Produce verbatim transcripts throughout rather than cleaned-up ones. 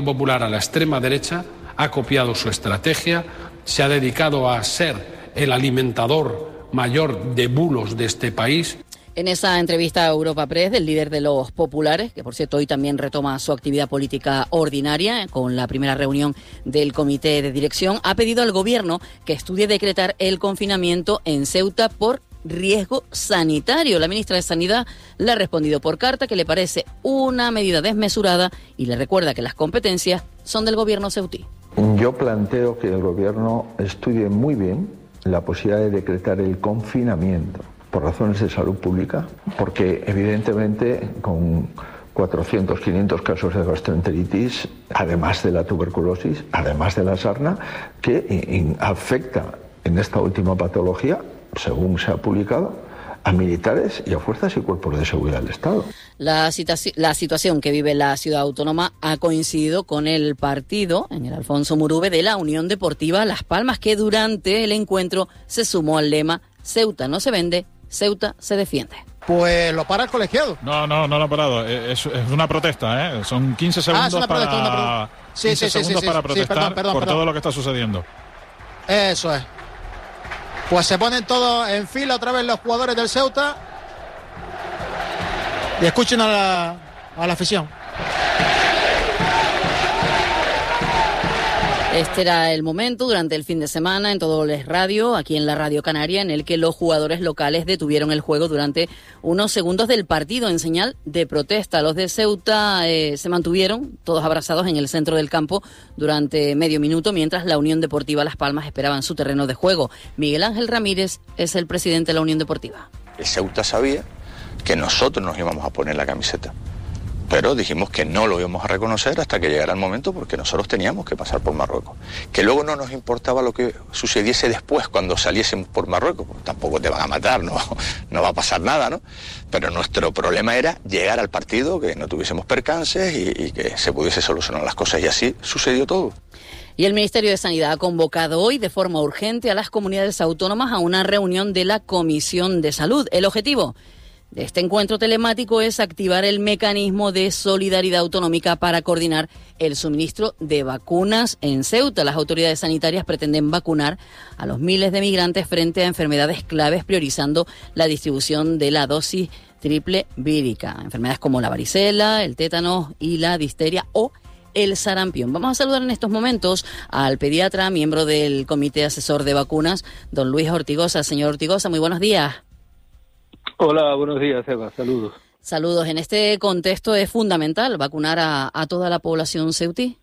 Popular a la extrema derecha ha copiado su estrategia, se ha dedicado a ser el alimentador mayor de bulos de este país. En esa entrevista a Europa Press del líder de los populares, que por cierto hoy también retoma su actividad política ordinaria con la primera reunión del comité de dirección, ha pedido al gobierno que estudie decretar el confinamiento en Ceuta por riesgo sanitario. La ministra de Sanidad le ha respondido por carta que le parece una medida desmesurada y le recuerda que las competencias son del gobierno ceutí. Yo planteo que el gobierno estudie muy bien la posibilidad de decretar el confinamiento por razones de salud pública, porque evidentemente con cuatrocientos, quinientos casos de gastroenteritis, además de la tuberculosis, además de la sarna, que afecta en esta última patología, según se ha publicado, a militares y a fuerzas y cuerpos de seguridad del Estado. La, situa- la situación que vive la ciudad autónoma ha coincidido con el partido, en el Alfonso Murube, de la Unión Deportiva Las Palmas, que durante el encuentro se sumó al lema Ceuta no se vende, Ceuta se defiende. Pues lo para el colegiado. No, no, no lo ha parado. Es, es una protesta, ¿eh? Son quince segundos, ah, es una protesta, para, una pro... sí, quince sí, sí, segundos sí, sí, para protestar sí, perdón, perdón, por perdón. todo lo que está sucediendo. Eso es. Pues se ponen todos en fila otra vez los jugadores del Ceuta y escuchen a la, a la afición. Este era el momento durante el fin de semana en Todo Les Radio, aquí en la Radio Canaria, en el que los jugadores locales detuvieron el juego durante unos segundos del partido en señal de protesta. Los de Ceuta eh, se mantuvieron todos abrazados en el centro del campo durante medio minuto, mientras la Unión Deportiva Las Palmas esperaba en su terreno de juego. Miguel Ángel Ramírez es el presidente de la Unión Deportiva. El Ceuta sabía que nosotros nos íbamos a poner la camiseta, pero dijimos que no lo íbamos a reconocer hasta que llegara el momento, porque nosotros teníamos que pasar por Marruecos. Que luego no nos importaba lo que sucediese después cuando saliésemos por Marruecos, porque tampoco te van a matar, no, no va a pasar nada, ¿no? Pero nuestro problema era llegar al partido, que no tuviésemos percances y, y que se pudiese solucionar las cosas, y así sucedió todo. Y el Ministerio de Sanidad ha convocado hoy de forma urgente a las comunidades autónomas a una reunión de la Comisión de Salud. El objetivo de este encuentro telemático es activar el mecanismo de solidaridad autonómica para coordinar el suministro de vacunas en Ceuta. Las autoridades sanitarias pretenden vacunar a los miles de migrantes frente a enfermedades claves, priorizando la distribución de la dosis triple vírica. Enfermedades como la varicela, el tétano y la difteria o el sarampión. Vamos a saludar en estos momentos al pediatra, miembro del Comité Asesor de Vacunas, don Luis Ortigosa. Señor Ortigosa, muy buenos días. Hola, buenos días, Eva. Saludos. Saludos. En este contexto es fundamental vacunar a, a toda la población ceutí.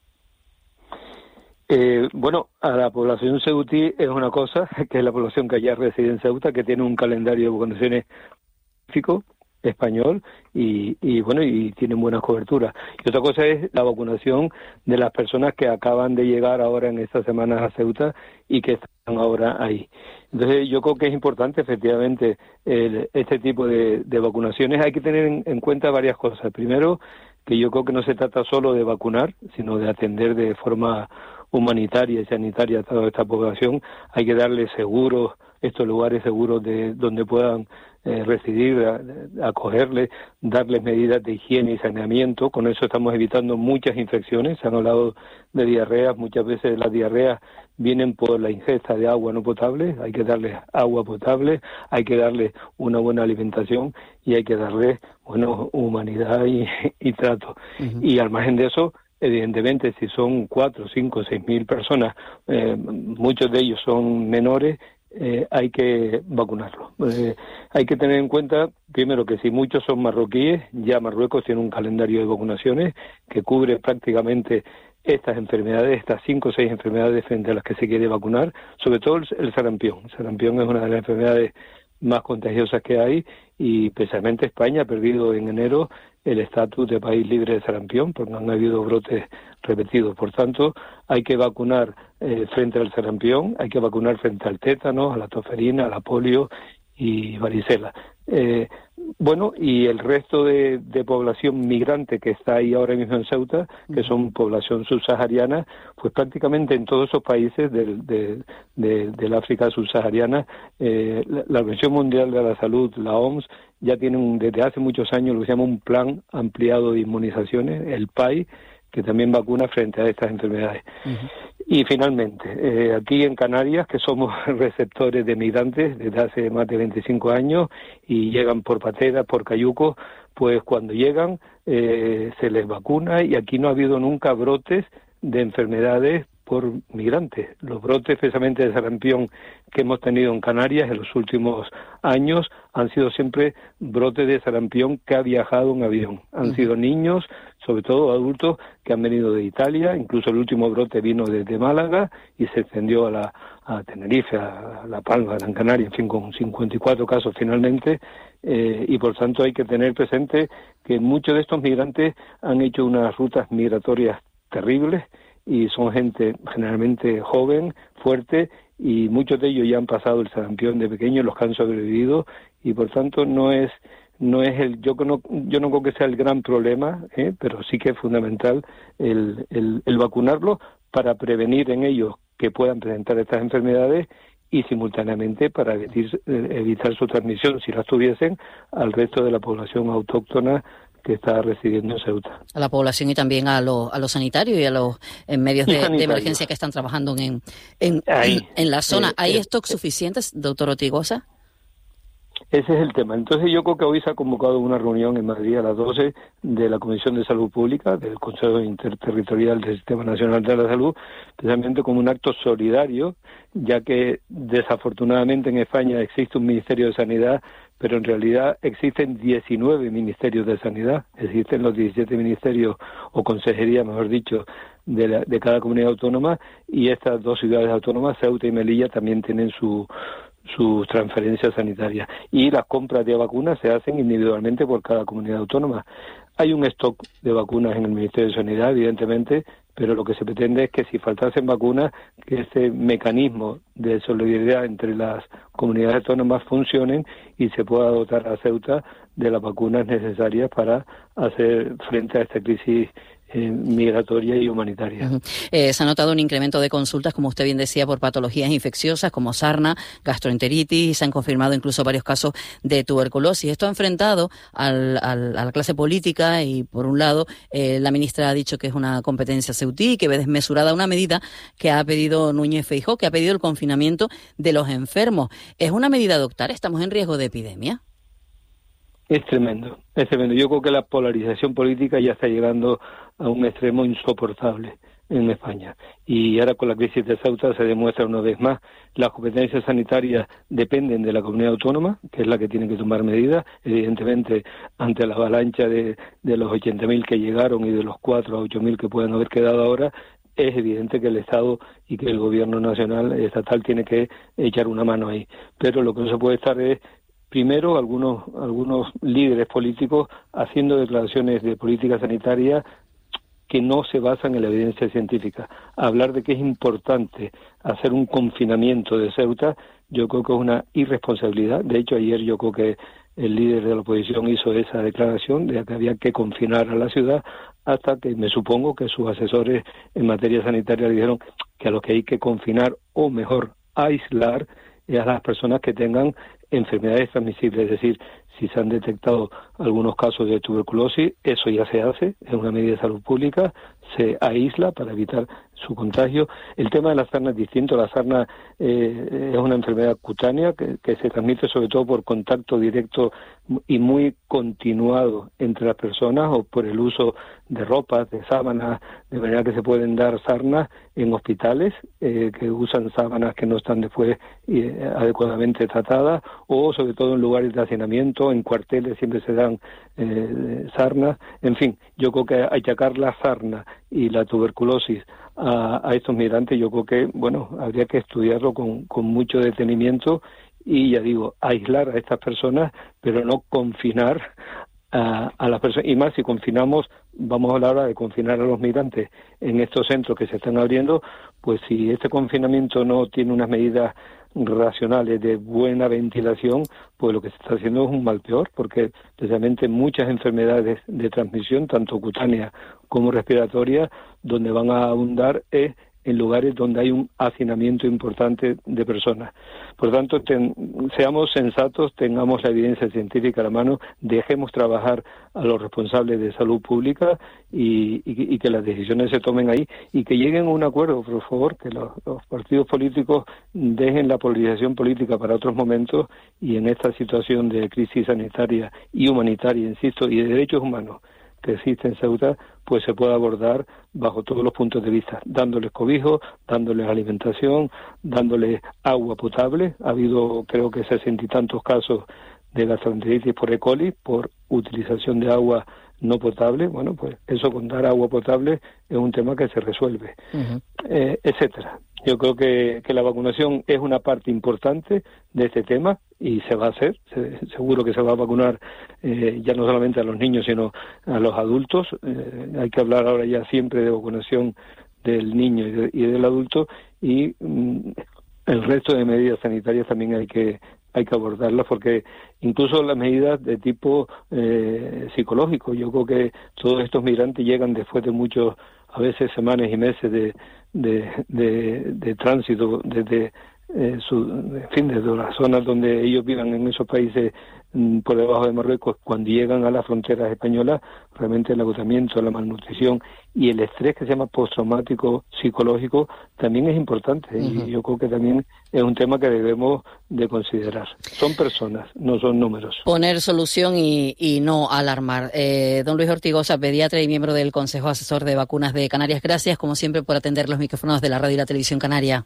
Eh, bueno, a la población ceutí es una cosa, que es la población que ya reside en Ceuta, que tiene un calendario de vacunaciones específico, español, y, y bueno, y tienen buenas coberturas. Y otra cosa es la vacunación de las personas que acaban de llegar ahora en estas semanas a Ceuta y que están ahora ahí. Entonces yo creo que es importante efectivamente el, este tipo de, de vacunaciones. Hay que tener en, en cuenta varias cosas. Primero, que yo creo que no se trata solo de vacunar, sino de atender de forma humanitaria y sanitaria a toda esta población. Hay que darle seguros, estos lugares seguros de donde puedan eh, residir, a, acogerles, darles medidas de higiene y saneamiento. Con eso estamos evitando muchas infecciones. Se han hablado de diarreas, muchas veces las diarreas vienen por la ingesta de agua no potable. Hay que darles agua potable, hay que darles una buena alimentación y hay que darles, bueno, humanidad y, y trato. Uh-huh. Y al margen de eso, evidentemente, si son cuatro, cinco, seis mil personas, eh, muchos de ellos son menores, eh, hay que vacunarlos. Eh, hay que tener en cuenta, primero, que si muchos son marroquíes, ya Marruecos tiene un calendario de vacunaciones que cubre prácticamente estas enfermedades, estas cinco o seis enfermedades frente a las que se quiere vacunar, sobre todo el, el sarampión. El sarampión es una de las enfermedades más contagiosas que hay y precisamente España ha perdido en enero el estatus de país libre de sarampión porque han habido brotes repetidos. Por tanto, hay que vacunar eh, frente al sarampión, hay que vacunar frente al tétano, a la tosferina, a la polio y varicela. Eh, bueno, y el resto de, de población migrante que está ahí ahora mismo en Ceuta, que son población subsahariana, pues prácticamente en todos esos países del, de, de, del África subsahariana, eh, la, la Organización Mundial de la Salud, la O M S, ya tiene un, desde hace muchos años lo que se llama un plan ampliado de inmunizaciones, el P A I, que también vacuna frente a estas enfermedades. Uh-huh. Y finalmente, eh, aquí en Canarias, que somos receptores de migrantes desde hace más de veinticinco años y llegan por pateras, por cayucos, pues cuando llegan eh, se les vacuna y aquí no ha habido nunca brotes de enfermedades por migrantes. Los brotes, especialmente de sarampión, que hemos tenido en Canarias en los últimos años, han sido siempre brotes de sarampión que ha viajado en avión. Han uh-huh. sido niños, sobre todo adultos, que han venido de Italia, incluso el último brote vino desde Málaga y se extendió a, la, a Tenerife, a La Palma, a Gran Canaria, en fin, con cincuenta y cuatro casos finalmente, eh, y por tanto hay que tener presente que muchos de estos migrantes han hecho unas rutas migratorias terribles, y son gente generalmente joven, fuerte, y muchos de ellos ya han pasado el sarampión de pequeños, los que han sobrevivido, y por tanto no es no es el yo no yo no creo que sea el gran problema, ¿eh? pero sí que es fundamental el, el, el vacunarlos para prevenir en ellos que puedan presentar estas enfermedades y simultáneamente para evitar, evitar su transmisión, si las tuviesen, al resto de la población autóctona que está residiendo en Ceuta. A la población y también a los a los sanitarios y a los en medios de, de emergencia que están trabajando en en, Ahí, en la zona. ¿Hay eh, stocks eh, suficientes, doctor Ortigosa? Ese es el tema. Entonces yo creo que hoy se ha convocado una reunión en Madrid a las doce de la Comisión de Salud Pública, del Consejo Interterritorial del Sistema Nacional de la Salud, precisamente como un acto solidario, ya que desafortunadamente en España existe un Ministerio de Sanidad, pero en realidad existen diecinueve ministerios de sanidad, existen los diecisiete ministerios o consejerías, mejor dicho, de, la, de cada comunidad autónoma, y estas dos ciudades autónomas, Ceuta y Melilla, también tienen su sus transferencias sanitarias, y las compras de vacunas se hacen individualmente por cada comunidad autónoma. Hay un stock de vacunas en el Ministerio de Sanidad, evidentemente, pero lo que se pretende es que si faltasen vacunas, que ese mecanismo de solidaridad entre las comunidades autónomas funcionen y se pueda dotar a Ceuta de las vacunas necesarias para hacer frente a esta crisis Eh, migratoria y humanitaria. Uh-huh. Eh, se ha notado un incremento de consultas, como usted bien decía, por patologías infecciosas como sarna, gastroenteritis, y se han confirmado incluso varios casos de tuberculosis. Esto ha enfrentado al, al, a la clase política y, por un lado, eh, la ministra ha dicho que es una competencia ceutí, que ve desmesurada una medida que ha pedido Núñez Feijóo, que ha pedido el confinamiento de los enfermos. ¿Es una medida a adoptar? ¿Estamos en riesgo de epidemia? Es tremendo, es tremendo. Yo creo que la polarización política ya está llegando a un extremo insoportable en España. Y ahora con la crisis de Ceuta se demuestra una vez más, las competencias sanitarias dependen de la comunidad autónoma, que es la que tiene que tomar medidas. Evidentemente, ante la avalancha de, de los ochenta mil que llegaron y de los cuatro a ocho mil que pueden haber quedado ahora, es evidente que el Estado y que el gobierno nacional, estatal, tiene que echar una mano ahí. Pero lo que no se puede estar es primero, algunos algunos líderes políticos haciendo declaraciones de política sanitaria que no se basan en la evidencia científica. Hablar de que es importante hacer un confinamiento de Ceuta, yo creo que es una irresponsabilidad. De hecho, ayer yo creo que el líder de la oposición hizo esa declaración de que había que confinar a la ciudad, hasta que me supongo que sus asesores en materia sanitaria le dijeron que a los que hay que confinar, o mejor, aislar, es a las personas que tengan enfermedades transmisibles, es decir, si se han detectado algunos casos de tuberculosis, eso ya se hace, es una medida de salud pública, se aísla para evitar su contagio. El tema de la sarna es distinto. La sarna eh, es una enfermedad cutánea que, que se transmite sobre todo por contacto directo y muy continuado entre las personas, o por el uso de ropas, de sábanas, de manera que se pueden dar sarnas en hospitales eh, que usan sábanas que no están después eh, adecuadamente tratadas, o sobre todo en lugares de hacinamiento, en cuarteles siempre se dan eh, sarnas. En fin, yo creo que achacar la sarna y la tuberculosis a, a estos migrantes, yo creo que, bueno, habría que estudiarlo con, con mucho detenimiento y, ya digo, aislar a estas personas, pero no confinar a, a las personas. Y más, si confinamos, vamos a hablar ahora de confinar a los migrantes en estos centros que se están abriendo, pues si este confinamiento no tiene unas medidas racionales de buena ventilación, pues lo que se está haciendo es un mal peor, porque precisamente muchas enfermedades de transmisión, tanto cutánea como respiratoria, donde van a abundar es en lugares donde hay un hacinamiento importante de personas. Por lo tanto, ten, seamos sensatos, tengamos la evidencia científica a la mano, dejemos trabajar a los responsables de salud pública y, y, y que las decisiones se tomen ahí y que lleguen a un acuerdo, por favor, que los, los partidos políticos dejen la polarización política para otros momentos y en esta situación de crisis sanitaria y humanitaria, insisto, y de derechos humanos que existe en Ceuta, pues se puede abordar bajo todos los puntos de vista, dándoles cobijo, dándoles alimentación, dándoles agua potable. Ha habido, creo que sesenta y tantos casos de gastroenteritis por E. coli, por utilización de agua no potable. Bueno, pues eso con dar agua potable es un tema que se resuelve, uh-huh. eh, etcétera. Yo creo que, que la vacunación es una parte importante de este tema y se va a hacer, se, seguro que se va a vacunar eh, ya no solamente a los niños sino a los adultos. Eh, hay que hablar ahora ya siempre de vacunación del niño y, de, y del adulto y mm, el resto de medidas sanitarias también hay que hay que abordarlas porque incluso las medidas de tipo eh, psicológico, yo creo que todos estos migrantes llegan después de muchos, a veces semanas y meses de de, de, de tránsito desde eh, su, en fin, desde las zonas donde ellos vivan en esos países mm, por debajo de Marruecos, cuando llegan a las fronteras españolas, realmente el agotamiento, la malnutrición y el estrés que se llama postraumático psicológico también es importante. Uh-huh. Y yo creo que también es un tema que debemos de considerar. Son personas, no son números. Poner solución y, y no alarmar. Eh, don Luis Ortigosa, pediatra y miembro del Consejo Asesor de Vacunas de Canarias, gracias como siempre por atender los micrófonos de la radio y la televisión canaria.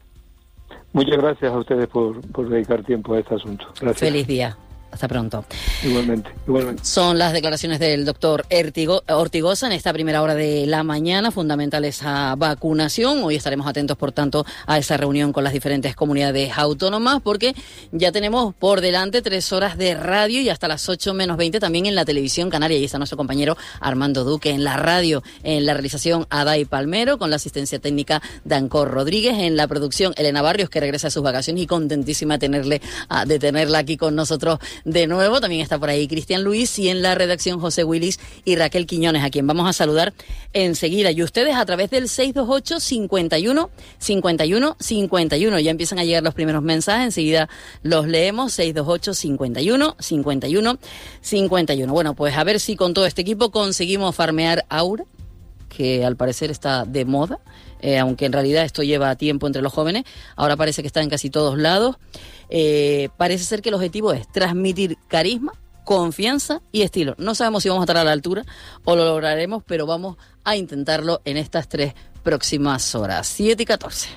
Muchas gracias a ustedes por, por dedicar tiempo a este asunto. Gracias. Feliz día. Hasta pronto. Igualmente, igualmente. Son las declaraciones del doctor Ortigosa en esta primera hora de la mañana, fundamental esa vacunación. Hoy estaremos atentos, por tanto, a esa reunión con las diferentes comunidades autónomas, porque ya tenemos por delante tres horas de radio y hasta las ocho menos veinte también en la televisión canaria. Y está nuestro compañero Armando Duque en la radio, en la realización Adai Palmero, con la asistencia técnica Dancor Rodríguez, en la producción Elena Barrios, que regresa a sus vacaciones y contentísima de tenerle, de tenerla aquí con nosotros de nuevo. También está por ahí Cristian Luis y en la redacción José Willis y Raquel Quiñones, a quien vamos a saludar enseguida. Y ustedes a través del seis dos ocho, cincuenta y uno, cincuenta y uno, cincuenta y uno. Ya empiezan a llegar los primeros mensajes, enseguida los leemos. seis dos ocho, cincuenta y uno, cincuenta y uno, cincuenta y uno. Bueno, pues a ver si con todo este equipo conseguimos farmear Aura, que al parecer está de moda, eh, aunque en realidad esto lleva tiempo entre los jóvenes. Ahora parece que está en casi todos lados. Eh, parece ser que el objetivo es transmitir carisma, confianza y estilo. No sabemos si vamos a estar a la altura o lo lograremos, pero vamos a intentarlo en estas tres próximas horas. siete y catorce.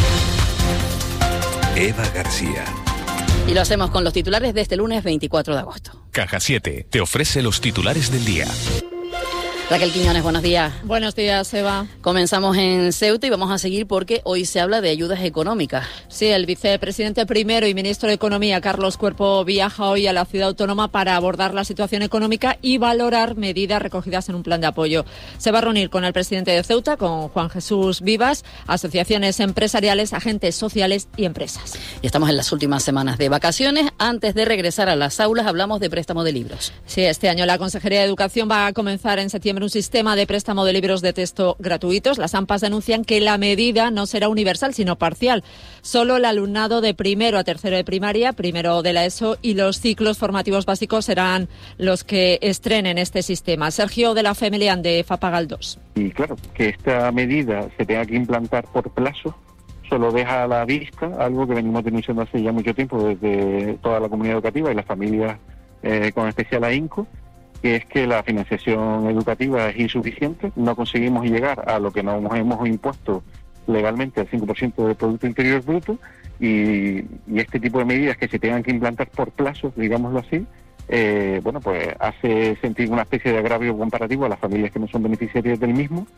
Eva García. Y lo hacemos con los titulares de este lunes veinticuatro de agosto. Caja siete te ofrece los titulares del día. Raquel Quiñones, buenos días. Buenos días, Eva. Comenzamos en Ceuta y vamos a seguir porque hoy se habla de ayudas económicas. Sí, el vicepresidente primero y ministro de Economía, Carlos Cuerpo, viaja hoy a la ciudad autónoma para abordar la situación económica y valorar medidas recogidas en un plan de apoyo. Se va a reunir con el presidente de Ceuta, con Juan Jesús Vivas, asociaciones empresariales, agentes sociales y empresas. Y estamos en las últimas semanas de vacaciones. Antes de regresar a las aulas, hablamos de préstamo de libros. Sí, este año la Consejería de Educación va a comenzar en septiembre un sistema de préstamo de libros de texto gratuitos. Las AMPAs denuncian que la medida no será universal, sino parcial. Solo el alumnado de primero a tercero de primaria, primero de la ESO y los ciclos formativos básicos serán los que estrenen este sistema. Sergio de la Femelian, de Fapagal dos. Y claro, que esta medida se tenga que implantar por plazo solo deja a la vista algo que venimos denunciando hace ya mucho tiempo desde toda la comunidad educativa y las familias, eh, con especial a INCO, que es que la financiación educativa es insuficiente, no conseguimos llegar a lo que nos hemos impuesto legalmente al cinco por ciento del Producto Interior Bruto y, y este tipo de medidas que se tengan que implantar por plazos, digámoslo así, eh, bueno, pues hace sentir una especie de agravio comparativo a las familias que no son beneficiarias del mismo.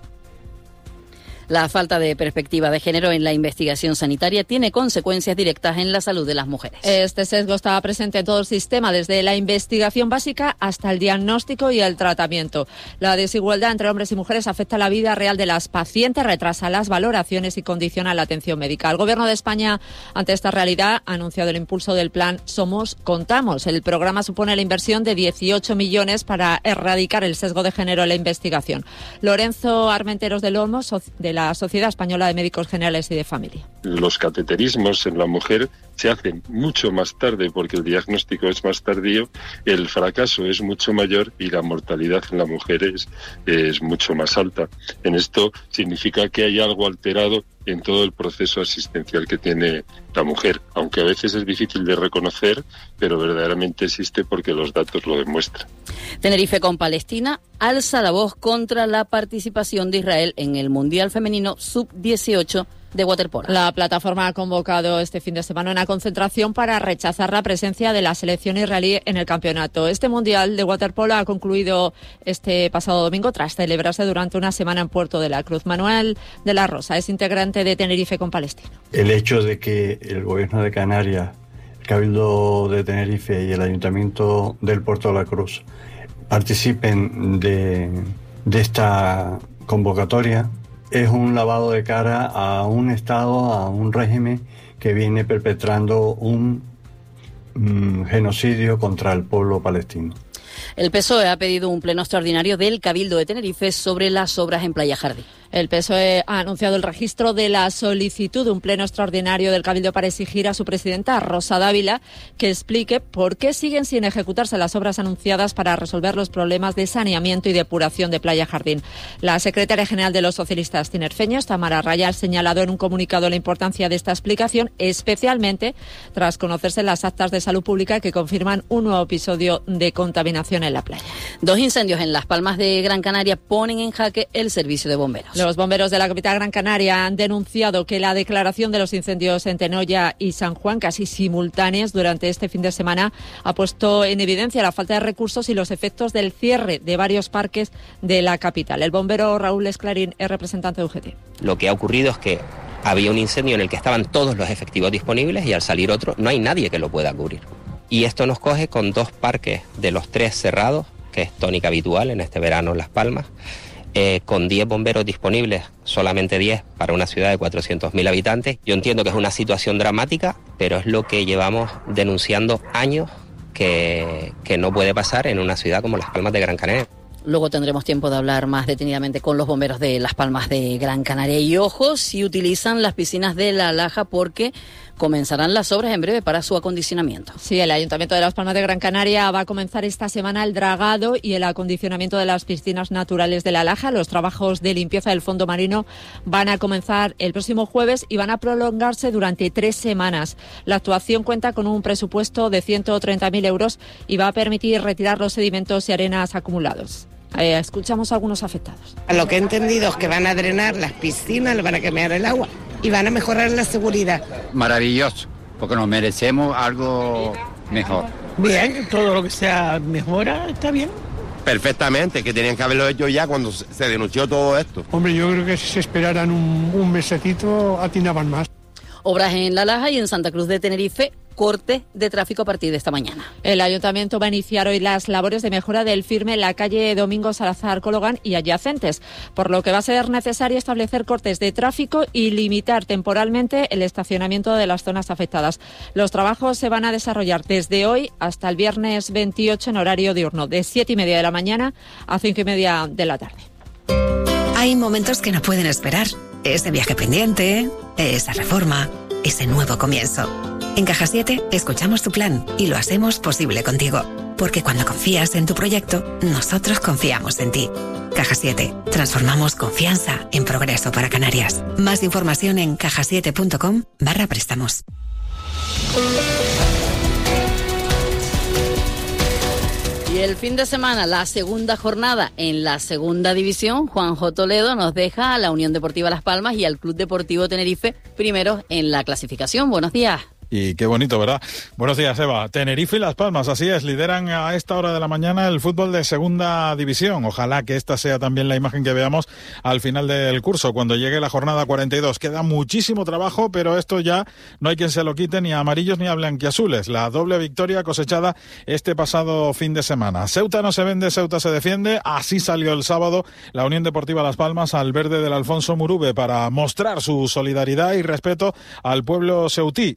La falta de perspectiva de género en la investigación sanitaria tiene consecuencias directas en la salud de las mujeres. Este sesgo estaba presente en todo el sistema, desde la investigación básica hasta el diagnóstico y el tratamiento. La desigualdad entre hombres y mujeres afecta la vida real de las pacientes, retrasa las valoraciones y condiciona la atención médica. El Gobierno de España, ante esta realidad, ha anunciado el impulso del plan Somos Contamos. El programa supone la inversión de dieciocho millones para erradicar el sesgo de género en la investigación. Lorenzo Armenteros del Olmo, de la la Sociedad Española de Médicos Generales y de Familia. Los cateterismos en la mujer se hacen mucho más tarde porque el diagnóstico es más tardío, el fracaso es mucho mayor y la mortalidad en la mujer es, es mucho más alta. En esto significa que hay algo alterado en todo el proceso asistencial que tiene la mujer, aunque a veces es difícil de reconocer, pero verdaderamente existe porque los datos lo demuestran. Tenerife con Palestina alza la voz contra la participación de Israel en el Mundial Femenino sub dieciocho de waterpolo. La plataforma ha convocado este fin de semana una concentración para rechazar la presencia de la selección israelí en el campeonato. Este Mundial de waterpolo ha concluido este pasado domingo tras celebrarse durante una semana en Puerto de la Cruz. Manuel de la Rosa es integrante de Tenerife con Palestina. El hecho de que el gobierno de Canarias, el Cabildo de Tenerife y el Ayuntamiento del Puerto de la Cruz participen de, de esta convocatoria es un lavado de cara a un Estado, a un régimen que viene perpetrando un mm, genocidio contra el pueblo palestino. El P S O E ha pedido un pleno extraordinario del Cabildo de Tenerife sobre las obras en Playa Jardín. El P S O E ha anunciado el registro de la solicitud de un pleno extraordinario del Cabildo para exigir a su presidenta, Rosa Dávila, que explique por qué siguen sin ejecutarse las obras anunciadas para resolver los problemas de saneamiento y depuración de Playa Jardín. La secretaria general de los socialistas tinerfeños, Tamara Raya, ha señalado en un comunicado la importancia de esta explicación, especialmente tras conocerse las actas de salud pública que confirman un nuevo episodio de contaminación en la playa. Dos incendios en Las Palmas de Gran Canaria ponen en jaque el servicio de bomberos. Los bomberos de la capital Gran Canaria han denunciado que la declaración de los incendios en Tenoya y San Juan, casi simultáneos durante este fin de semana, ha puesto en evidencia la falta de recursos y los efectos del cierre de varios parques de la capital. El bombero Raúl Esclarín es representante de U G T. Lo que ha ocurrido es que había un incendio en el que estaban todos los efectivos disponibles y al salir otro no hay nadie que lo pueda cubrir. Y esto nos coge con dos parques de los tres cerrados, que es tónica habitual en este verano en Las Palmas, Eh, con diez bomberos disponibles, solamente diez para una ciudad de cuatrocientos mil habitantes. Yo entiendo que es una situación dramática, pero es lo que llevamos denunciando años que, que no puede pasar en una ciudad como Las Palmas de Gran Canaria. Luego tendremos tiempo de hablar más detenidamente con los bomberos de Las Palmas de Gran Canaria. Y ojo, si utilizan las piscinas de La Laja, porque comenzarán las obras en breve para su acondicionamiento. Sí, el Ayuntamiento de Las Palmas de Gran Canaria va a comenzar esta semana el dragado y el acondicionamiento de las piscinas naturales de La Laja. Los trabajos de limpieza del fondo marino van a comenzar el próximo jueves y van a prolongarse durante tres semanas. La actuación cuenta con un presupuesto de ciento treinta mil euros y va a permitir retirar los sedimentos y arenas acumulados. Eh, escuchamos a algunos afectados. Lo que he entendido es que van a drenar las piscinas, le van a quemar el agua y van a mejorar la seguridad. Maravilloso, porque nos merecemos algo mejor. Bien, todo lo que sea mejora está bien. Perfectamente, que tenían que haberlo hecho ya cuando se denunció todo esto. Hombre, yo creo que si se esperaran un, un mesecito atinaban más. Obras en La Laja y en Santa Cruz de Tenerife, corte de tráfico a partir de esta mañana. El Ayuntamiento va a iniciar hoy las labores de mejora del firme en la calle Domingo Salazar Cologán y adyacentes, por lo que va a ser necesario establecer cortes de tráfico y limitar temporalmente el estacionamiento de las zonas afectadas. Los trabajos se van a desarrollar desde hoy hasta el viernes veintiocho en horario diurno, de siete y media de la mañana a cinco y media de la tarde. Hay momentos que no pueden esperar. Ese viaje pendiente, esa reforma, ese nuevo comienzo. En Caja siete escuchamos tu plan y lo hacemos posible contigo. Porque cuando confías en tu proyecto, nosotros confiamos en ti. Caja siete. Transformamos confianza en progreso para Canarias. Más información en cajasiete.com barra préstamos. Y el fin de semana, la segunda jornada en la segunda división, Juanjo Toledo nos deja a la Unión Deportiva Las Palmas y al Club Deportivo Tenerife primeros en la clasificación. Buenos días. Y qué bonito, ¿verdad? Buenos días, Eva. Tenerife y Las Palmas, así es, lideran a esta hora de la mañana el fútbol de segunda división. Ojalá que esta sea también la imagen que veamos al final del curso, cuando llegue la jornada cuarenta y dos. Queda muchísimo trabajo, pero esto ya no hay quien se lo quite ni a amarillos ni a blanquiazules. La doble victoria cosechada este pasado fin de semana. Ceuta no se vende, Ceuta se defiende. Así salió el sábado la Unión Deportiva Las Palmas al verde del Alfonso Murube para mostrar su solidaridad y respeto al pueblo ceutí. Luego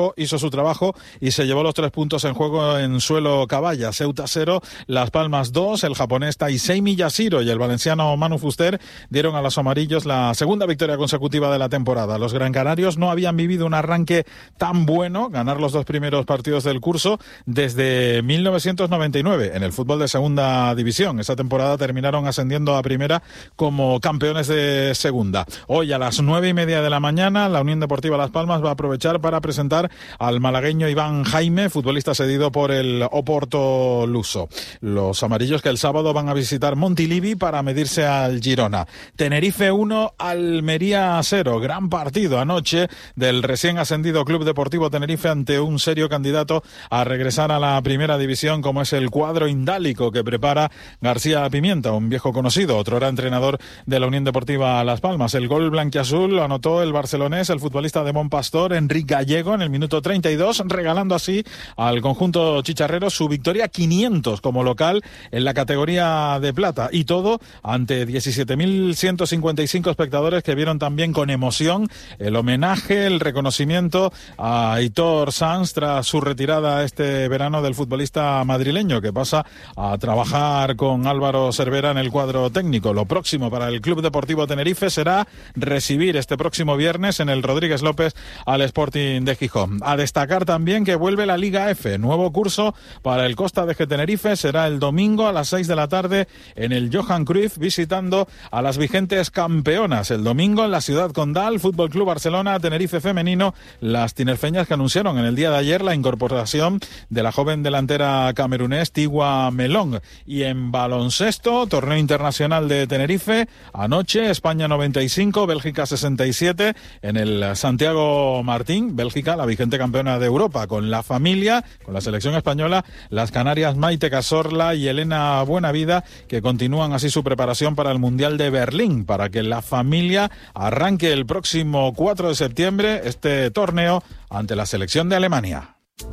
Lugo hizo su trabajo y se llevó los tres puntos en juego en suelo Caballa. Ceuta cero, Las Palmas dos, el japonés Taisei Miyashiro y el valenciano Manu Fuster dieron a los amarillos la segunda victoria consecutiva de la temporada. Los gran canarios no habían vivido un arranque tan bueno, ganar los dos primeros partidos del curso, desde mil novecientos noventa y nueve en el fútbol de segunda división. Esa temporada terminaron ascendiendo a primera como campeones de segunda. Hoy a las nueve y media de la mañana la Unión Deportiva Las Palmas va a aprovechar para presentar al malagueño Iván Jaime, futbolista cedido por el Oporto luso. Los amarillos que el sábado van a visitar Montilivi para medirse al Girona. Tenerife uno, Almería cero. Gran partido anoche del recién ascendido Club Deportivo Tenerife ante un serio candidato a regresar a la primera división, como es el cuadro indálico que prepara García Pimienta, un viejo conocido, otrora entrenador de la Unión Deportiva Las Palmas. El gol blanquiazul lo anotó el barcelonés, el futbolista de Montpastor, Enric Gallego, en el minuto treinta y dos, regalando así al conjunto chicharrero su victoria quinientos como local en la categoría de plata, y todo ante diecisiete mil ciento cincuenta y cinco espectadores que vieron también con emoción el homenaje, el reconocimiento a Aitor Sanz tras su retirada este verano del futbolista madrileño, que pasa a trabajar con Álvaro Cervera en el cuadro técnico. Lo próximo para el Club Deportivo Tenerife será recibir este próximo viernes en el Rodríguez López al Sporting de Gijón. A destacar también que vuelve la Liga F, nuevo curso para el Costa de Tenerife, será el domingo a las seis de la tarde en el Johan Cruyff, visitando a las vigentes campeonas. El domingo en la Ciudad Condal, Fútbol Club Barcelona, Tenerife femenino, las tinerfeñas que anunciaron en el día de ayer la incorporación de la joven delantera camerunés Tigua Melong. Y en baloncesto, torneo internacional de Tenerife, anoche España noventa y cinco, Bélgica sesenta y siete en el Santiago Martín. Bélgica, la vigente campeona de Europa, con la familia, con la selección española, las canarias Maite Cazorla y Elena Buenavida, que continúan así su preparación para el Mundial de Berlín, para que la familia arranque el próximo cuatro de septiembre este torneo ante la selección de Alemania.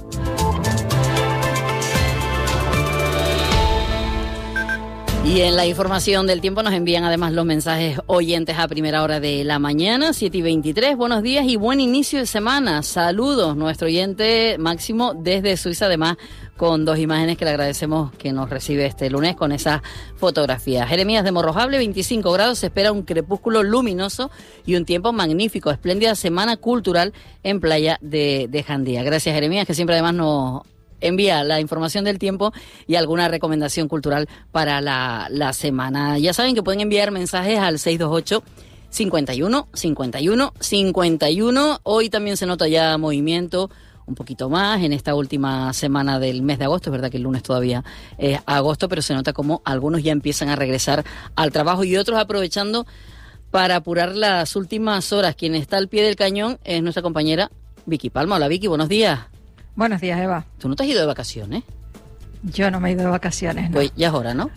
Y en la información del tiempo nos envían además los mensajes oyentes a primera hora de la mañana, siete y veintitrés. Buenos días y buen inicio de semana. Saludos, nuestro oyente Máximo desde Suiza, además con dos imágenes que le agradecemos que nos recibe este lunes con esa fotografía. Jeremías de Morrojable, veinticinco grados, se espera un crepúsculo luminoso y un tiempo magnífico. Espléndida semana cultural en Playa de, de Jandía. Gracias, Jeremías, que siempre además nos envía la información del tiempo y alguna recomendación cultural para la, la semana. Ya saben que pueden enviar mensajes al seis dos ocho, cincuenta y uno, cincuenta y uno, cincuenta y uno. Hoy también se nota ya movimiento un poquito más en esta última semana del mes de agosto. Es verdad que el lunes todavía es agosto, pero se nota como algunos ya empiezan a regresar al trabajo y otros aprovechando para apurar las últimas horas. Quien está al pie del cañón es nuestra compañera Vicky Palma. Hola Vicky, buenos días. Buenos días, Eva. ¿Tú no te has ido de vacaciones? Yo no me he ido de vacaciones, ¿no? Pues ya es hora, ¿no?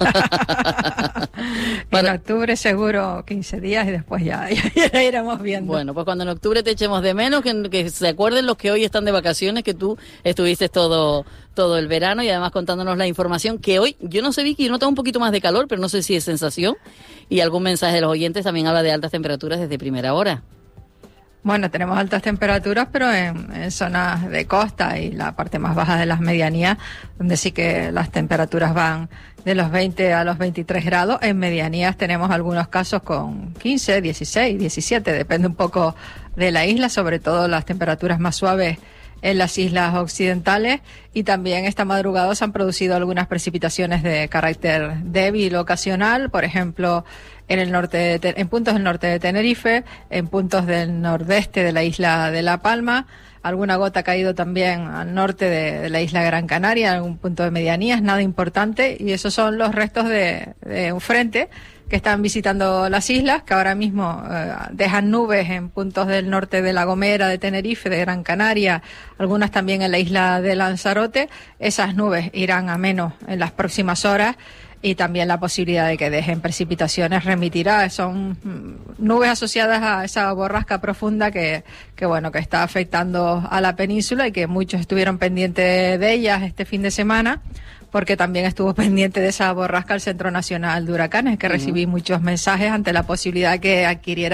En octubre seguro quince días y después ya, ya, ya iremos viendo. Bueno, pues cuando en octubre te echemos de menos, que, que se acuerden los que hoy están de vacaciones, que tú estuviste todo, todo el verano y además contándonos la información que hoy, yo no sé, Vicky, yo noto un poquito más de calor, pero no sé si es sensación. Y algún mensaje de los oyentes también habla de altas temperaturas desde primera hora. Bueno, tenemos altas temperaturas, pero en, en zonas de costa y la parte más baja de las medianías, donde sí que las temperaturas van de los veinte a los veintitrés grados. En medianías tenemos algunos casos con quince, dieciséis, diecisiete, depende un poco de la isla, sobre todo las temperaturas más suaves en las islas occidentales, y también esta madrugada se han producido algunas precipitaciones de carácter débil ocasional, por ejemplo, en el norte de, en puntos del norte de Tenerife, en puntos del nordeste de la isla de La Palma. Alguna gota ha caído también al norte de, de la isla Gran Canaria, en algún punto de medianías, nada importante, y esos son los restos de, de un frente que están visitando las islas, que ahora mismo eh, dejan nubes en puntos del norte de La Gomera, de Tenerife, de Gran Canaria, algunas también en la isla de Lanzarote. Esas nubes irán a menos en las próximas horas, y también la posibilidad de que dejen precipitaciones remitirá. Son nubes asociadas a esa borrasca profunda que, que bueno, que está afectando a la península y que muchos estuvieron pendientes de ellas este fin de semana, porque también estuvo pendiente de esa borrasca el Centro Nacional de Huracanes, que recibí uh-huh. muchos mensajes ante la posibilidad que adquiriera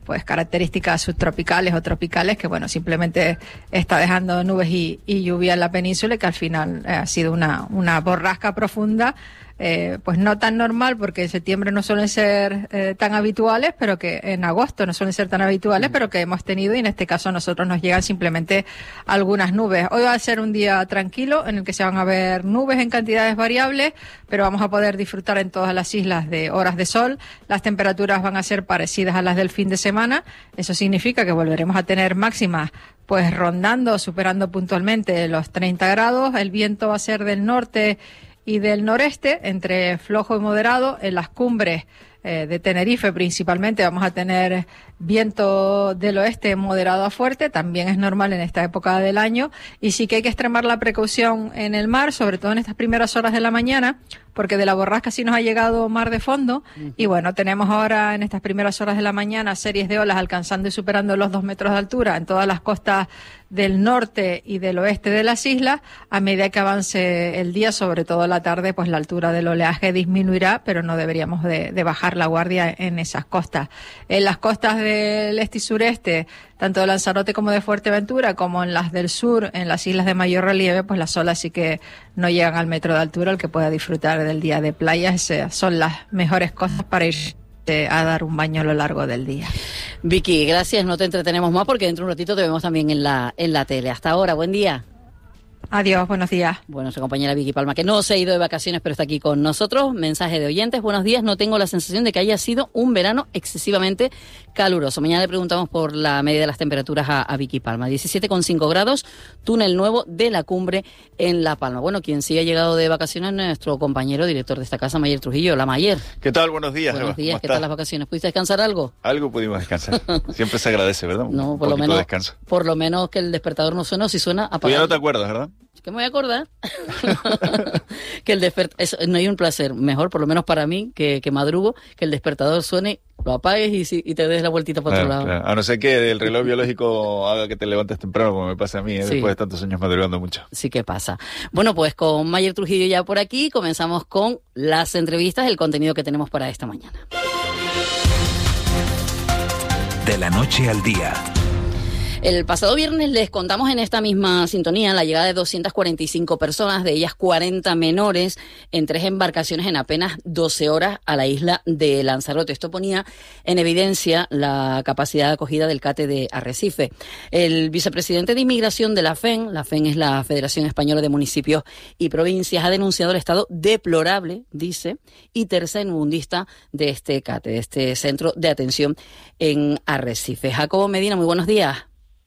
pues características subtropicales o tropicales, que bueno, simplemente está dejando nubes y, y lluvia en la península, y que al final eh, ha sido una, una borrasca profunda. Eh, pues no tan normal, porque en septiembre no suelen ser eh, tan habituales, pero que en agosto no suelen ser tan habituales, pero que hemos tenido, y en este caso a nosotros nos llegan simplemente algunas nubes. Hoy va a ser un día tranquilo en el que se van a ver nubes en cantidades variables, pero vamos a poder disfrutar en todas las islas de horas de sol. Las temperaturas van a ser parecidas a las del fin de semana. Eso significa que volveremos a tener máximas pues rondando, superando puntualmente los treinta grados. El viento va a ser del norte y del noreste, entre flojo y moderado. En las cumbres eh, de Tenerife principalmente vamos a tener viento del oeste moderado a fuerte, también es normal en esta época del año, y sí que hay que extremar la precaución en el mar, sobre todo en estas primeras horas de la mañana, porque de la borrasca sí nos ha llegado mar de fondo, uh-huh. y bueno, tenemos ahora en estas primeras horas de la mañana series de olas alcanzando y superando los dos metros de altura en todas las costas del norte y del oeste de las islas. A medida que avance el día, sobre todo la tarde, pues la altura del oleaje disminuirá, pero no deberíamos de, de bajar la guardia en esas costas. En las costas del este y sureste, tanto de Lanzarote como de Fuerteventura, como en las del sur, en las islas de mayor relieve, pues las olas sí que no llegan al metro de altura. El que pueda disfrutar del día de playa, esas son las mejores cosas para ir a dar un baño a lo largo del día. Vicky, gracias, no te entretenemos más porque dentro de un ratito te vemos también en la, en la tele. Hasta ahora, buen día. Adiós, buenos días. Bueno, su compañera Vicky Palma, que no se ha ido de vacaciones, pero está aquí con nosotros. Mensaje de oyentes. Buenos días, no tengo la sensación de que haya sido un verano excesivamente caluroso. Mañana le preguntamos por la media de las temperaturas a, a Vicky Palma. diecisiete coma cinco grados, túnel nuevo de la Cumbre en La Palma. Bueno, quien sí ha llegado de vacaciones es nuestro compañero director de esta casa, Mayer Trujillo. Hola, Mayer. ¿Qué tal? Buenos días. Buenos días, ¿qué estás? tal las vacaciones? ¿Pudiste descansar algo? Algo pudimos descansar. Siempre se agradece, ¿verdad? No, un por lo menos, de descanso. Por lo menos que el despertador no suena, o si suena, apagado. Tú ya no te acuerdas, ¿verdad? ¿Qué me voy a acordar? Que el despertador, no hay un placer mejor, por lo menos para mí, que, que madrugo, que el despertador suene, lo apagues y, si, y te des la vueltita para claro, otro lado. Claro. A no ser que el reloj biológico haga que te levantes temprano, como me pasa a mí, ¿eh? Sí. Después de tantos años madrugando mucho. Sí que pasa. Bueno, pues con Mayer Trujillo ya por aquí, comenzamos con las entrevistas, el contenido que tenemos para esta mañana. De la noche al día. El pasado viernes les contamos en esta misma sintonía la llegada de doscientas cuarenta y cinco personas, de ellas cuarenta menores, en tres embarcaciones en apenas doce horas a la isla de Lanzarote. Esto ponía en evidencia la capacidad de acogida del CATE de Arrecife. El vicepresidente de Inmigración de la F E N, la F E N es la Federación Española de Municipios y Provincias, ha denunciado el estado deplorable, dice, y tercermundista de este CATE, de este centro de atención en Arrecife. Jacobo Medina, muy buenos días.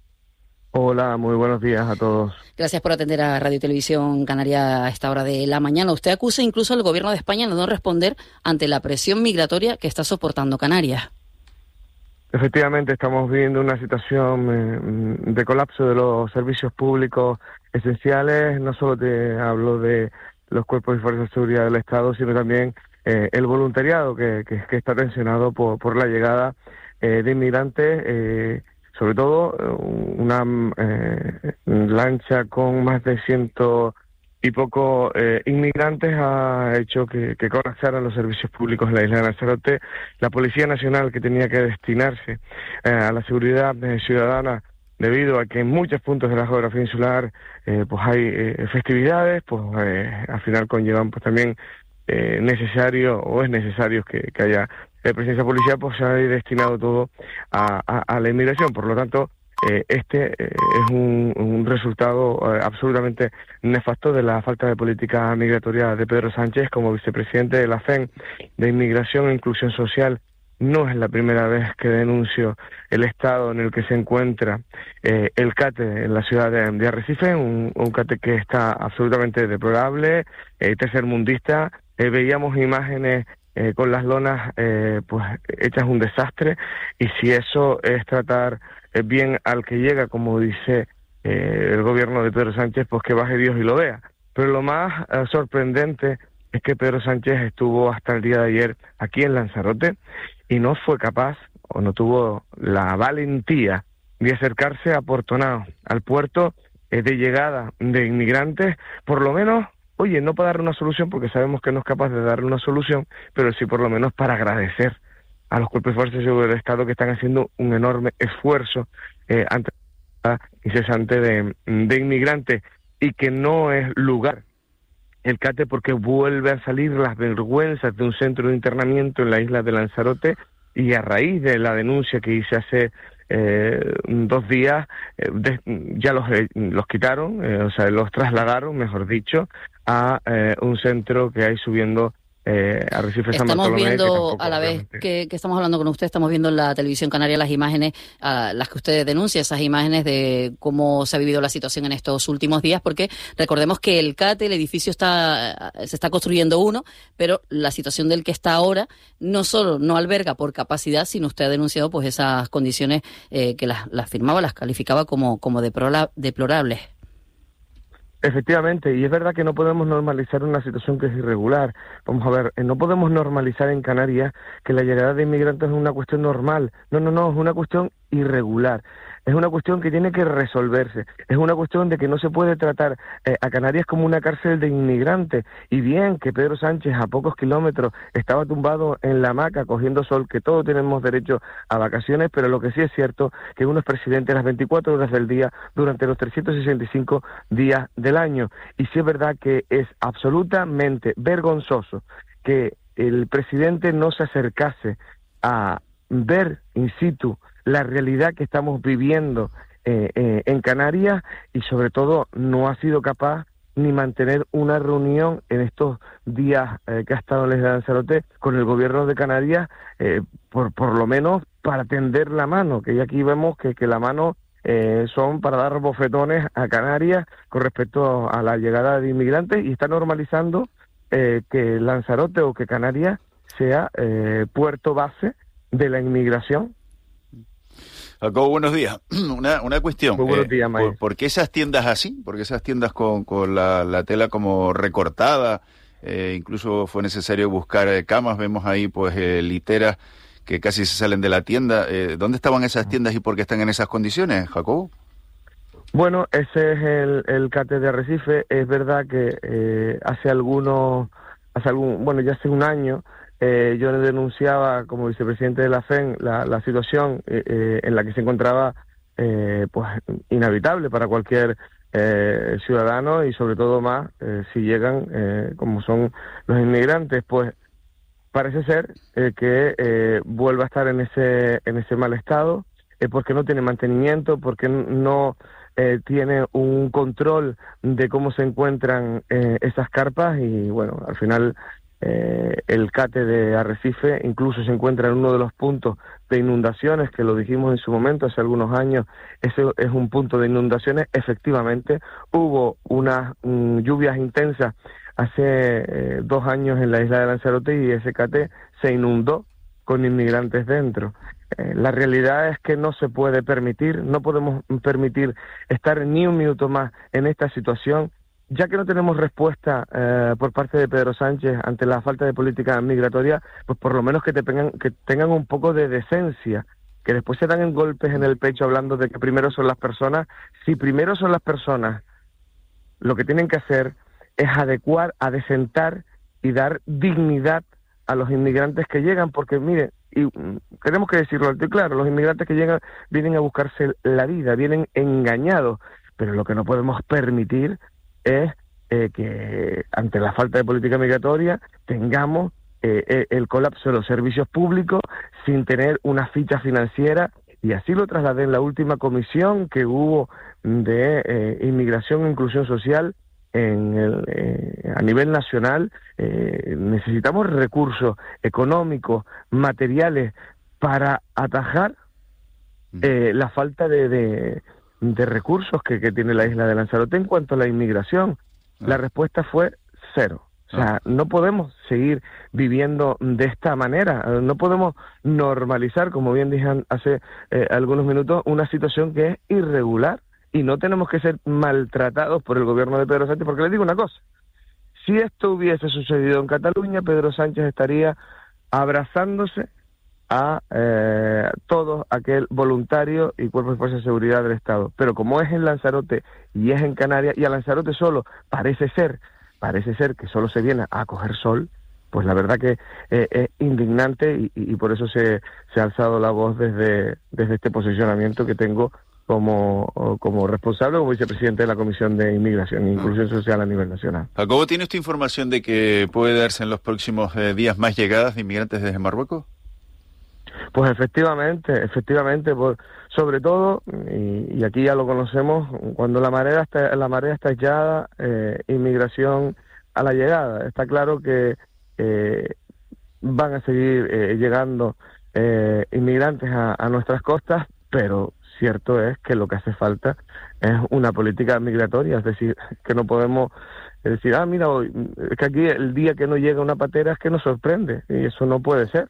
Hola, muy buenos días a todos. Gracias por atender a Radio y Televisión Canaria a esta hora de la mañana. Usted acusa incluso al gobierno de España de no responder ante la presión migratoria que está soportando Canarias. Efectivamente, estamos viviendo una situación de colapso de los servicios públicos esenciales. No solo te hablo de los cuerpos y fuerzas de seguridad del Estado, sino también eh, el voluntariado que, que, que está tensionado por, por la llegada eh, de inmigrantes, eh, sobre todo una eh, lancha con más de ciento y poco eh, inmigrantes ha hecho que, que colapsaran los servicios públicos en la isla de Lanzarote. La Policía Nacional, que tenía que destinarse eh, a la seguridad eh, ciudadana, debido a que en muchos puntos de la geografía insular eh, pues hay eh, festividades, pues eh, al final conllevan pues también eh, necesario o es necesario que, que haya de presencia policial, pues se ha destinado todo a, a, a la inmigración. Por lo tanto, eh, este eh, es un, un resultado eh, absolutamente nefasto de la falta de política migratoria de Pedro Sánchez como vicepresidente de la F E N de Inmigración e Inclusión Social. No es la primera vez que denuncio el estado en el que se encuentra eh, el CATE en la ciudad de, de Arrecife, un, un CATE que está absolutamente deplorable, eh, tercermundista. Eh, veíamos imágenes Eh, con las lonas eh, pues hechas un desastre, y si eso es tratar eh, bien al que llega, como dice eh, el gobierno de Pedro Sánchez, pues que baje Dios y lo vea. Pero lo más eh, sorprendente es que Pedro Sánchez estuvo hasta el día de ayer aquí en Lanzarote y no fue capaz, o no tuvo la valentía de acercarse a Portonao, al puerto eh, de llegada de inmigrantes, por lo menos. Oye, no para darle una solución, porque sabemos que no es capaz de darle una solución, pero sí por lo menos para agradecer a los cuerpos y fuerzas de seguridad del Estado, que están haciendo un enorme esfuerzo eh, ante la incesante de, de inmigrantes, y que no es lugar el CATE porque vuelve a salir las vergüenzas de un centro de internamiento en la isla de Lanzarote, y a raíz de la denuncia que hice hace eh, dos días, eh, de, ya los, eh, los quitaron, eh, o sea, los trasladaron, mejor dicho, a eh, un centro que hay subiendo Eh, Arrecife San Estamos Bartolomé, viendo, a la vez que, que estamos hablando con usted, estamos viendo en la televisión canaria las imágenes, uh, las que usted denuncia, esas imágenes de cómo se ha vivido la situación en estos últimos días, porque recordemos que el CATE, el edificio está se está construyendo uno, pero la situación del que está ahora no solo no alberga por capacidad, sino usted ha denunciado pues esas condiciones eh, que las, las firmaba, las calificaba como, como deplora, deplorables. Efectivamente, y es verdad que no podemos normalizar una situación que es irregular. Vamos a ver, no podemos normalizar en Canarias que la llegada de inmigrantes es una cuestión normal. No, no, no, es una cuestión irregular. Es una cuestión que tiene que resolverse. Es una cuestión de que no se puede tratar eh, a Canarias como una cárcel de inmigrantes. Y bien que Pedro Sánchez a pocos kilómetros estaba tumbado en la hamaca cogiendo sol, que todos tenemos derecho a vacaciones, pero lo que sí es cierto que uno es presidente las veinticuatro horas del día durante los trescientos sesenta y cinco días del año. Y sí es verdad que es absolutamente vergonzoso que el presidente no se acercase a ver in situ la realidad que estamos viviendo eh, eh, en Canarias, y sobre todo no ha sido capaz ni mantener una reunión en estos días eh, que ha estado en la isla de Lanzarote con el gobierno de Canarias, eh, por, por lo menos para tender la mano, que ya aquí vemos que, que la mano eh, son para dar bofetones a Canarias con respecto a la llegada de inmigrantes, y está normalizando eh, que Lanzarote o que Canarias sea eh, puerto base de la inmigración. Jacobo, buenos días. Una, una cuestión. Muy buenos días, eh, ¿por, ¿Por qué esas tiendas así? ¿Por qué esas tiendas con, con la, la tela como recortada? Eh, incluso fue necesario buscar eh, camas. Vemos ahí pues eh, literas que casi se salen de la tienda. Eh, ¿Dónde estaban esas tiendas y por qué están en esas condiciones, Jacobo? Bueno, ese es el, el CATE de Arrecife. Es verdad que eh, hace algunos, hace algún, bueno, ya hace un año, Eh, yo denunciaba como vicepresidente de la F E N la, la situación eh, eh, en la que se encontraba eh, pues inhabitable para cualquier eh, ciudadano, y sobre todo más eh, si llegan eh, como son los inmigrantes. Pues parece ser eh, que eh, vuelve a estar en ese en ese mal estado, eh, porque no tiene mantenimiento, porque no eh, tiene un control de cómo se encuentran eh, esas carpas, y bueno, al final Eh, el CATE de Arrecife incluso se encuentra en uno de los puntos de inundaciones, que lo dijimos en su momento hace algunos años. Ese es un punto de inundaciones. Efectivamente hubo unas um, lluvias intensas hace eh, dos años en la isla de Lanzarote, y ese CATE se inundó con inmigrantes dentro. Eh, la realidad es que no se puede permitir, no podemos permitir estar ni un minuto más en esta situación. Ya que no tenemos respuesta eh, por parte de Pedro Sánchez ante la falta de política migratoria, pues por lo menos que, te tengan, que tengan un poco de decencia, que después se dan en golpes en el pecho hablando de que primero son las personas. Si primero son las personas, lo que tienen que hacer es adecuar, adecentar y dar dignidad a los inmigrantes que llegan, porque mire, y mm, tenemos que decirlo alto y claro, los inmigrantes que llegan vienen a buscarse la vida, vienen engañados, pero lo que no podemos permitir es eh, que ante la falta de política migratoria tengamos eh, el colapso de los servicios públicos sin tener una ficha financiera, y así lo trasladé en la última comisión que hubo de eh, inmigración e inclusión social en el, eh, a nivel nacional. Eh, necesitamos recursos económicos, materiales para atajar eh, la falta de, de de recursos que, que tiene la isla de Lanzarote. En cuanto a la inmigración, ah. la respuesta fue cero. O sea, ah. no podemos seguir viviendo de esta manera, no podemos normalizar, como bien dije hace eh, algunos minutos, una situación que es irregular, y no tenemos que ser maltratados por el gobierno de Pedro Sánchez, porque les digo una cosa: si esto hubiese sucedido en Cataluña, Pedro Sánchez estaría abrazándose a eh, todo aquel voluntario y cuerpos de fuerza de seguridad del Estado. Pero como es en Lanzarote y es en Canarias, y a Lanzarote solo parece ser, parece ser que solo se viene a coger sol, pues la verdad que eh, es indignante y, y por eso se, se ha alzado la voz desde, desde este posicionamiento que tengo como, como responsable, como vicepresidente de la Comisión de Inmigración e Inclusión Social a nivel nacional. Jacobo, ¿tiene usted información de que puede darse en los próximos eh, días más llegadas de inmigrantes desde Marruecos? Pues efectivamente, efectivamente, por, sobre todo, y, y aquí ya lo conocemos, cuando la marea está, la marea está echada, eh, inmigración a la llegada. Está claro que eh, van a seguir eh, llegando eh, inmigrantes a, a nuestras costas, pero cierto es que lo que hace falta es una política migratoria, es decir, que no podemos decir, ah, mira, hoy, es que aquí el día que no llega una patera es que nos sorprende, y eso no puede ser.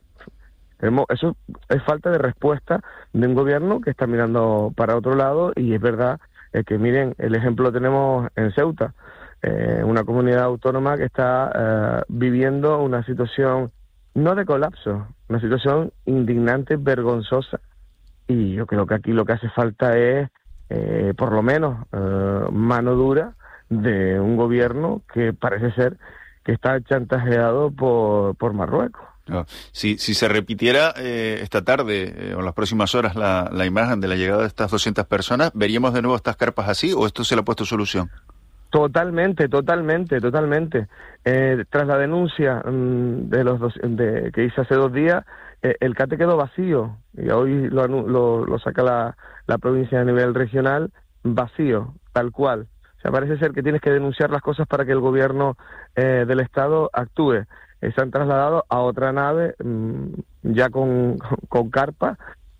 Eso es falta de respuesta de un gobierno que está mirando para otro lado, y es verdad eh, que, miren, el ejemplo lo tenemos en Ceuta, eh, una comunidad autónoma que está eh, viviendo una situación no de colapso, una situación indignante, vergonzosa, y yo creo que aquí lo que hace falta es, eh, por lo menos, eh, mano dura de un gobierno que parece ser que está chantajeado por, por Marruecos. No. Si, si se repitiera eh, esta tarde eh, o en las próximas horas la, la imagen de la llegada de estas doscientas personas, ¿veríamos de nuevo estas carpas así o esto se le ha puesto solución? Totalmente, totalmente, totalmente. Eh, tras la denuncia mmm, de los dos, de, que hice hace dos días, eh, el CATE quedó vacío y hoy lo, lo, lo saca la, la provincia a nivel regional vacío, tal cual. O sea, parece ser que tienes que denunciar las cosas para que el gobierno eh, del Estado actúe. Eh, se han trasladado a otra nave mmm, ya con, con, con carpa,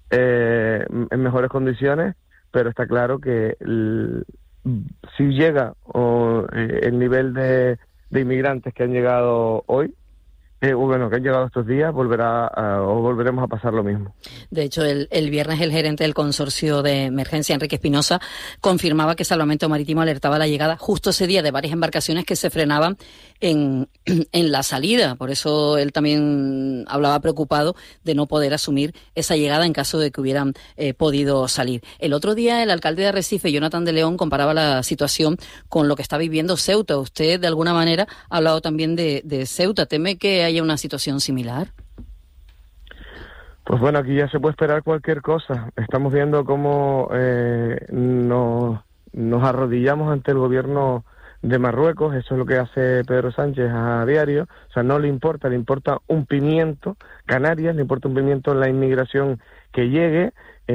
eh, en mejores condiciones, pero está claro que el, si llega o, eh, el nivel de, de inmigrantes que han llegado hoy, eh, bueno, que han llegado estos días, volverá a, o volveremos a pasar lo mismo. De hecho, el, el viernes el gerente del consorcio de emergencia, Enrique Espinosa, confirmaba que Salvamento Marítimo alertaba la llegada justo ese día de varias embarcaciones que se frenaban en, en la salida. Por eso él también hablaba preocupado de no poder asumir esa llegada en caso de que hubieran eh, podido salir. El otro día el alcalde de Arrecife, Jonathan de León, comparaba la situación con lo que está viviendo Ceuta. Usted, de alguna manera, ha hablado también de, de Ceuta. ¿Teme que haya una situación similar? Pues bueno, aquí ya se puede esperar cualquier cosa. Estamos viendo cómo eh, nos, nos arrodillamos ante el gobierno de Marruecos. Eso es lo que hace Pedro Sánchez a diario. O sea, no le importa, le importa un pimiento. Canarias, le importa un pimiento la inmigración que llegue.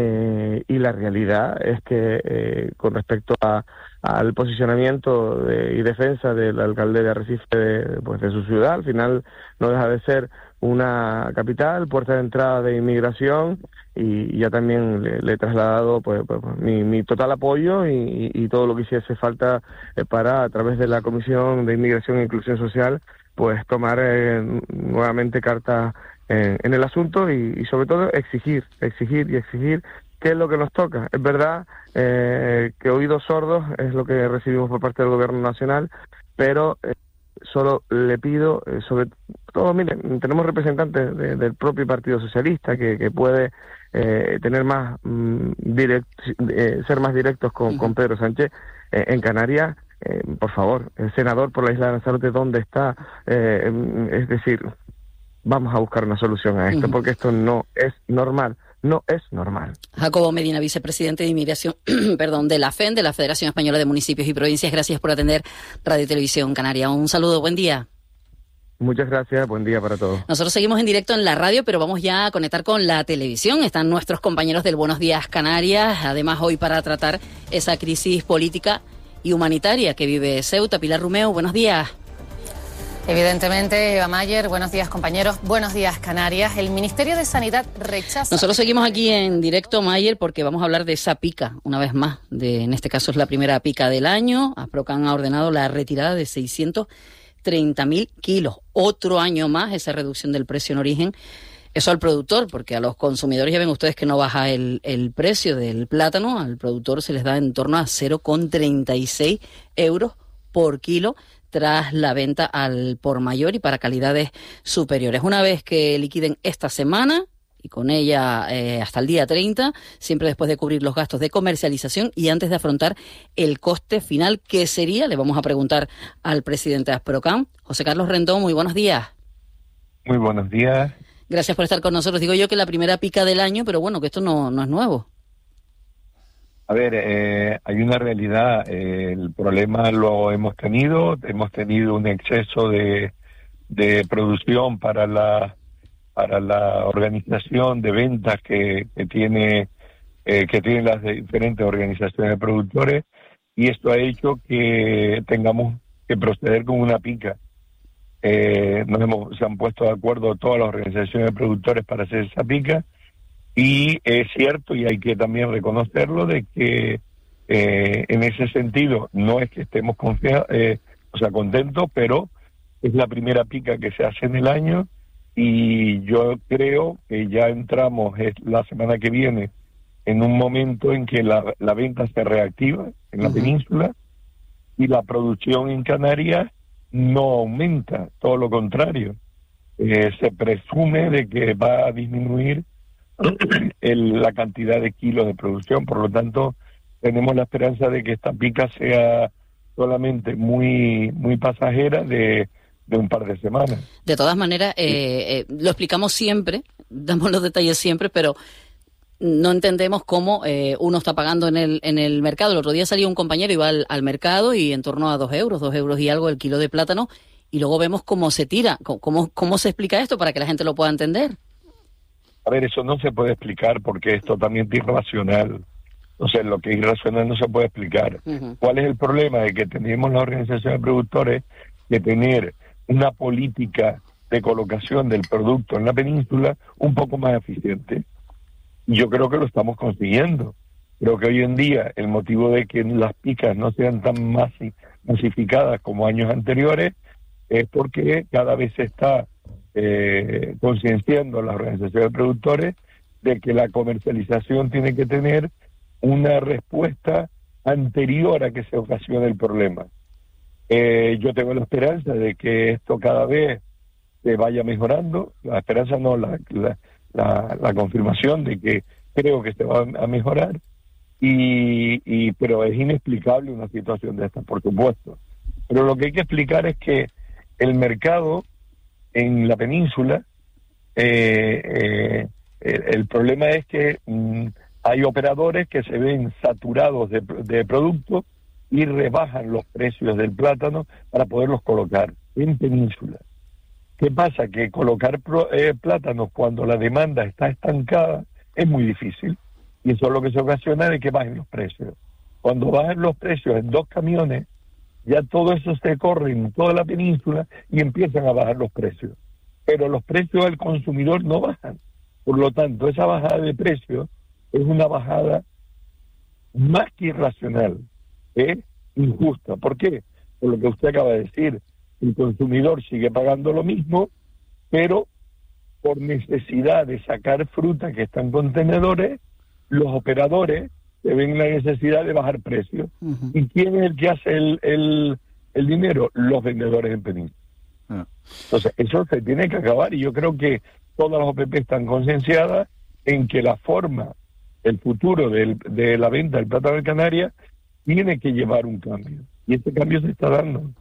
Eh, y la realidad es que eh, con respecto a, al posicionamiento de, y defensa del alcalde de Arrecife de, pues de su ciudad, al final no deja de ser una capital, puerta de entrada de inmigración, y ya también le, le he trasladado pues, pues mi, mi total apoyo y, y todo lo que hiciese falta eh, para, a través de la Comisión de Inmigración e Inclusión Social, pues tomar eh, nuevamente carta en, en el asunto y, y sobre todo exigir, exigir y exigir qué es lo que nos toca. Es verdad eh, que oídos sordos es lo que recibimos por parte del Gobierno Nacional, pero eh, solo le pido, eh, sobre todo, miren, tenemos representantes de, del propio Partido Socialista que, que puede eh, tener más mm, direct, eh, ser más directos con, con Pedro Sánchez eh, en Canarias. Eh, por favor, el senador por la isla de Lanzarote, ¿dónde está? Eh, es decir, vamos a buscar una solución a esto, porque esto no es normal. No es normal. Jacobo Medina, vicepresidente de Inmigración, perdón, de la F E N, de la Federación Española de Municipios y Provincias. Gracias por atender Radio y Televisión Canaria. Un saludo, buen día. Muchas gracias, buen día para todos. Nosotros seguimos en directo en la radio, pero vamos ya a conectar con la televisión. Están nuestros compañeros del Buenos Días Canarias, además hoy para tratar esa crisis política y humanitaria que vive Ceuta. Pilar Rumeo, buenos días. Evidentemente, Eva Mayer, buenos días compañeros, buenos días Canarias. El Ministerio de Sanidad rechaza... Nosotros seguimos aquí en directo, Mayer, porque vamos a hablar de esa pica, una vez más. De, en este caso es la primera pica del año. ASPROCAN ha ordenado la retirada de seiscientos treinta mil kilos. Otro año más, esa reducción del precio en origen. Eso al productor, porque a los consumidores ya ven ustedes que no baja el, el precio del plátano. Al productor se les da en torno a cero coma treinta y seis euros por kilo tras la venta al por mayor y para calidades superiores. Una vez que liquiden esta semana y con ella eh, hasta el día treinta, siempre después de cubrir los gastos de comercialización y antes de afrontar el coste final, ¿qué sería? Le vamos a preguntar al presidente de ASPROCAN, José Carlos Rendón. Muy buenos días. Muy buenos días. Gracias por estar con nosotros. Digo yo que la primera pica del año, pero bueno, que esto no, no es nuevo. A ver, eh, hay una realidad. Eh, el problema lo hemos tenido. Hemos tenido un exceso de, de producción para la para la organización de ventas que, que tiene eh, que tienen las diferentes organizaciones de productores, y esto ha hecho que tengamos que proceder con una pica. Eh, nos hemos se han puesto de acuerdo todas las organizaciones de productores para hacer esa pica. Y es cierto, y hay que también reconocerlo, de que eh, en ese sentido no es que estemos confia- eh, o sea, contentos, pero es la primera pica que se hace en el año, y yo creo que ya entramos es la semana que viene en un momento en que la, la venta se reactiva en la uh-huh. península, y la producción en Canarias no aumenta, todo lo contrario. Eh, se presume de que va a disminuir El, la cantidad de kilos de producción. Por lo tanto, tenemos la esperanza de que esta pica sea solamente muy muy pasajera de, de un par de semanas. De todas maneras, eh, eh, lo explicamos siempre, damos los detalles siempre, pero no entendemos cómo eh, uno está pagando en el en el mercado. El otro día salió un compañero, iba al, al mercado y en torno a dos euros, dos euros y algo el kilo de plátano, y luego vemos cómo se tira. ¿Cómo, cómo se explica esto para que la gente lo pueda entender? A ver, eso no se puede explicar porque es totalmente irracional. O sea, lo que es irracional no se puede explicar. Uh-huh. ¿Cuál es el problema? De que tenemos la organización de productores de tener una política de colocación del producto en la península un poco más eficiente. Y yo creo que lo estamos consiguiendo. Creo que hoy en día el motivo de que las picas no sean tan masi- masificadas como años anteriores es porque cada vez se está Eh, concienciando las organizaciones de productores de que la comercialización tiene que tener una respuesta anterior a que se ocasione el problema. Eh, yo tengo la esperanza de que esto cada vez se vaya mejorando, la esperanza no, la, la, la, la confirmación de que creo que se va a mejorar, y, y pero es inexplicable una situación de esta, por supuesto. Pero lo que hay que explicar es que el mercado en la península, eh, eh, el, el problema es que mm, hay operadores que se ven saturados de, de productos y rebajan los precios del plátano para poderlos colocar en península. ¿Qué pasa? Que colocar pro, eh, plátanos cuando la demanda está estancada es muy difícil, y eso es lo que se ocasiona de que bajen los precios. Cuando bajan los precios en dos camiones, ya todo eso se corre en toda la península y empiezan a bajar los precios. Pero los precios del consumidor no bajan. Por lo tanto, esa bajada de precios es una bajada más que irracional, es injusta. ¿Por qué? Por lo que usted acaba de decir. El consumidor sigue pagando lo mismo, pero por necesidad de sacar fruta que está en contenedores, los operadores se ven la necesidad de bajar precios. Uh-huh. ¿Y quién es el que hace el, el, el dinero? Los vendedores en península. Uh-huh. Entonces, eso se tiene que acabar, y yo creo que todas las O P P están concienciadas en que la forma, el futuro del, de la venta del plátano de Canarias tiene que llevar un cambio, y ese cambio se está dando.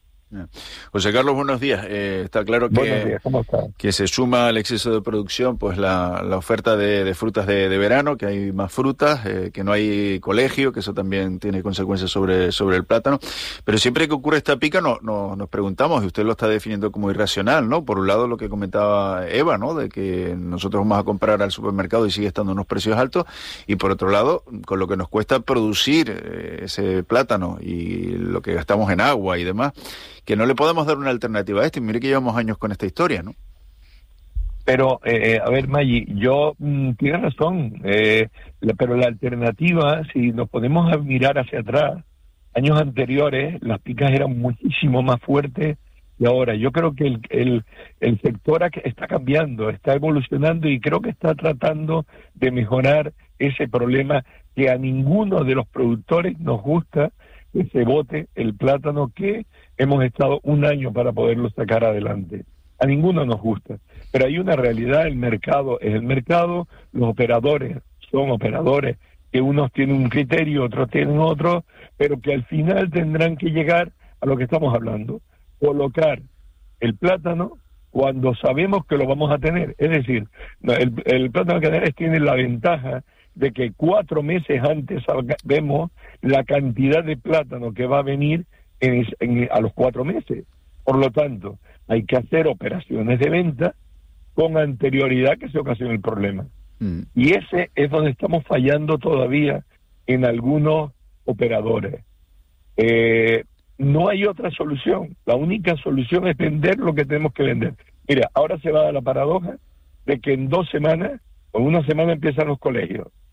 José Carlos, buenos días. Eh, está claro que, buenos días, ¿cómo está? Que se suma al exceso de producción pues la, la oferta de, de frutas de, de verano, que hay más frutas, eh, que no hay colegio, que eso también tiene consecuencias sobre, sobre el plátano. Pero siempre que ocurre esta pica no, no, nos preguntamos, y usted lo está definiendo como irracional, ¿no? Por un lado lo que comentaba Eva, ¿no? De que nosotros vamos a comprar al supermercado y sigue estando unos precios altos, y por otro lado, con lo que nos cuesta producir eh, ese plátano y lo que gastamos en agua y demás, que no le podemos dar una alternativa a esto. Y mire que llevamos años con esta historia, ¿no? Pero, eh, a ver, Maggi, yo, mmm, tiene razón, eh, la, pero la alternativa, si nos podemos a mirar hacia atrás, años anteriores, las picas eran muchísimo más fuertes, y ahora yo creo que el, el, el sector está cambiando, está evolucionando, y creo que está tratando de mejorar ese problema que a ninguno de los productores nos gusta, que se bote el plátano que hemos estado un año para poderlo sacar adelante. A ninguno nos gusta. Pero hay una realidad, el mercado es el mercado, los operadores son operadores, que unos tienen un criterio, otros tienen otro, pero que al final tendrán que llegar a lo que estamos hablando, colocar el plátano cuando sabemos que lo vamos a tener. Es decir, el, el plátano canario tiene la ventaja de que cuatro meses antes vemos la cantidad de plátano que va a venir en, en, a los cuatro meses. Por lo tanto, hay que hacer operaciones de venta con anterioridad que se ocasione el problema. Mm. Y ese es donde estamos fallando todavía en algunos operadores. Eh, no hay otra solución. La única solución es vender lo que tenemos que vender. Mira, ahora se va a dar la paradoja de que en dos semanas o en una semana empiezan los colegios.